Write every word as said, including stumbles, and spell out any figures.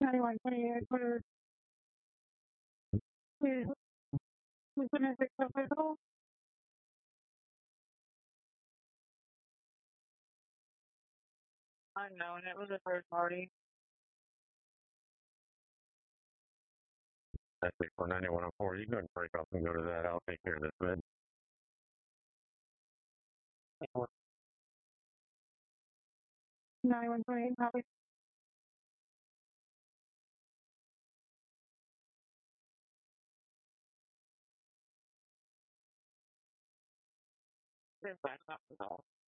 ninety-one twenty-eight, clear. Please, please finish the physical. Unknown, it was a third party. That's it for ninety-one oh four. You go and break off and go to that. I'll take care of this bed. ninety-one twenty-eight, copy. There's back up.